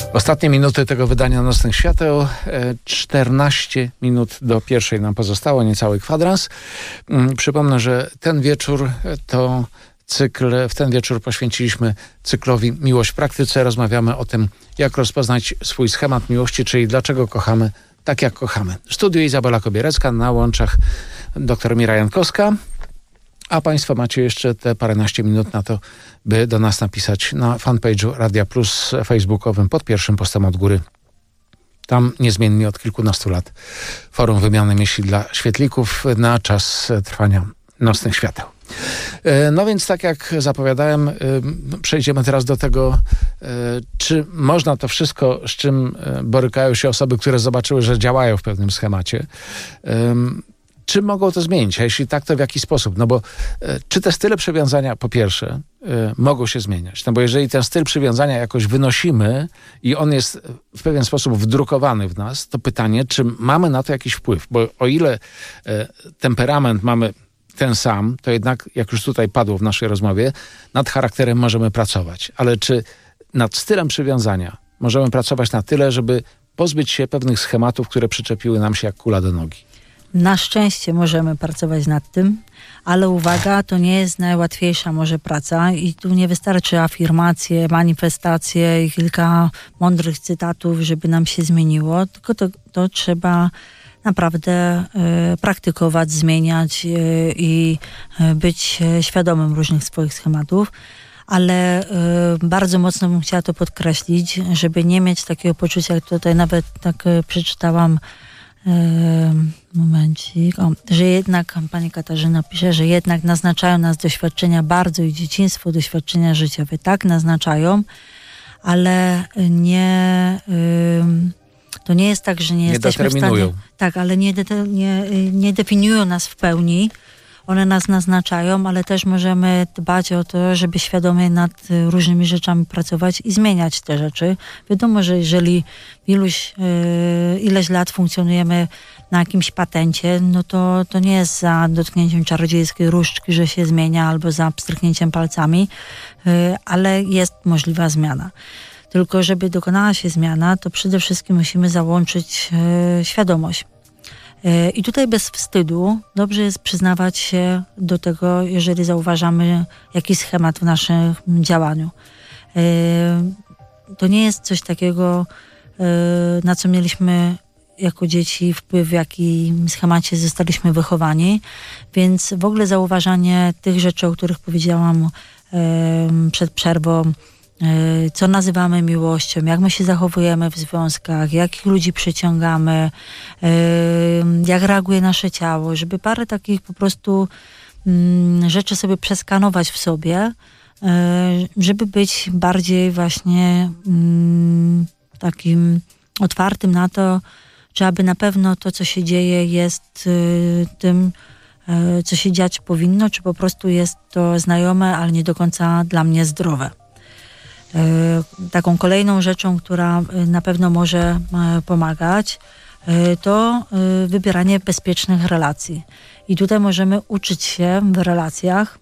Ostatnie minuty tego wydania Nocnych Świateł. 14 minut do pierwszej nam pozostało, niecały kwadrans. Przypomnę, że ten wieczór to cykl, w ten wieczór poświęciliśmy cyklowi Miłość w praktyce. Rozmawiamy o tym, jak rozpoznać swój schemat miłości, czyli dlaczego kochamy tak, jak kochamy. W studiu Izabela Kobierecka, na łączach dr Mira Jankowska. A Państwo macie jeszcze te paręnaście minut na to, by do nas napisać na fanpage'u Radia Plus facebookowym pod pierwszym postem od góry. Tam niezmiennie od kilkunastu lat forum wymiany myśli dla świetlików na czas trwania Nocnych Świateł. No więc tak jak zapowiadałem, przejdziemy teraz do tego, czy można to wszystko, z czym borykają się osoby, które zobaczyły, że działają w pewnym schemacie, czy mogą to zmienić, a jeśli tak, to w jaki sposób? No bo czy te style przywiązania, po pierwsze, mogą się zmieniać? No bo jeżeli ten styl przywiązania jakoś wynosimy i on jest w pewien sposób wdrukowany w nas, to pytanie, czy mamy na to jakiś wpływ? Bo o ile temperament mamy ten sam, to jednak, jak już tutaj padło w naszej rozmowie, nad charakterem możemy pracować. Ale czy nad stylem przywiązania możemy pracować na tyle, żeby pozbyć się pewnych schematów, które przyczepiły nam się jak kula do nogi? Na szczęście możemy pracować nad tym, ale uwaga, to nie jest najłatwiejsza może praca i tu nie wystarczy afirmacje, manifestacje i kilka mądrych cytatów, żeby nam się zmieniło, tylko to trzeba naprawdę praktykować, zmieniać i być świadomym różnych swoich schematów. Ale bardzo mocno bym chciała to podkreślić, żeby nie mieć takiego poczucia, jak tutaj nawet tak przeczytałam, momencik, że jednak pani Katarzyna pisze, że jednak naznaczają nas doświadczenia bardzo i dzieciństwo, doświadczenia życiowe. Tak, naznaczają, ale nie... To nie jest tak, że nie jesteśmy w stanie... Tak, ale nie definiują nas w pełni. One nas naznaczają, ale też możemy dbać o to, żeby świadomie nad różnymi rzeczami pracować i zmieniać te rzeczy. Wiadomo, że jeżeli ileś lat funkcjonujemy na jakimś patencie, no to nie jest za dotknięciem czarodziejskiej różdżki, że się zmienia, albo za pstryknięciem palcami, ale jest możliwa zmiana. Tylko żeby dokonała się zmiana, to przede wszystkim musimy załączyć świadomość. I tutaj bez wstydu dobrze jest przyznawać się do tego, jeżeli zauważamy jakiś schemat w naszym działaniu. To nie jest coś takiego, na co mieliśmy jako dzieci wpływ, w jakim schemacie zostaliśmy wychowani, więc w ogóle zauważanie tych rzeczy, o których powiedziałam przed przerwą, co nazywamy miłością, jak my się zachowujemy w związkach, jakich ludzi przyciągamy, jak reaguje nasze ciało, żeby parę takich po prostu rzeczy sobie przeskanować w sobie, żeby być bardziej właśnie takim otwartym na to, czy aby na pewno to, co się dzieje, jest tym, co się dziać powinno, czy po prostu jest to znajome, ale nie do końca dla mnie zdrowe. Taką kolejną rzeczą, która na pewno może pomagać, to wybieranie bezpiecznych relacji. I tutaj możemy uczyć się w relacjach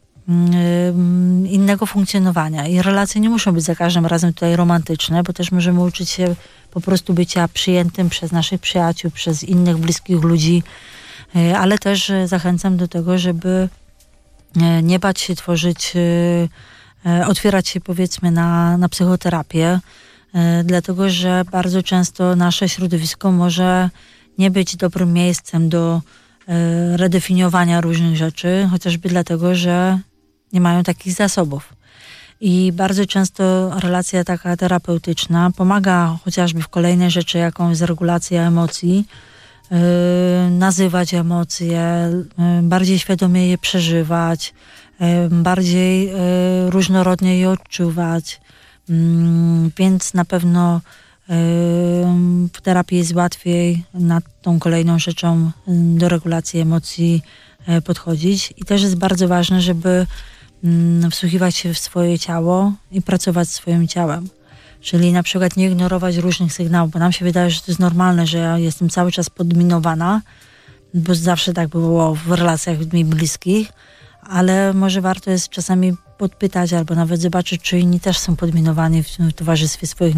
innego funkcjonowania. I relacje nie muszą być za każdym razem tutaj romantyczne, bo też możemy uczyć się po prostu bycia przyjętym przez naszych przyjaciół, przez innych bliskich ludzi, ale też zachęcam do tego, żeby nie bać się tworzyć, otwierać się powiedzmy na psychoterapię, dlatego że bardzo często nasze środowisko może nie być dobrym miejscem do redefiniowania różnych rzeczy, chociażby dlatego, że nie mają takich zasobów. I bardzo często relacja taka terapeutyczna pomaga chociażby w kolejnej rzeczy, jaką jest regulacja emocji, nazywać emocje, bardziej świadomie je przeżywać, bardziej różnorodnie je odczuwać, więc na pewno w terapii jest łatwiej nad tą kolejną rzeczą do regulacji emocji podchodzić. I też jest bardzo ważne, żeby wsłuchiwać się w swoje ciało i pracować z swoim ciałem. Czyli na przykład nie ignorować różnych sygnałów, bo nam się wydaje, że to jest normalne, że ja jestem cały czas podminowana, bo zawsze tak było w relacjach mi bliskich, ale może warto jest czasami podpytać albo nawet zobaczyć, czy inni też są podminowani w towarzystwie swoich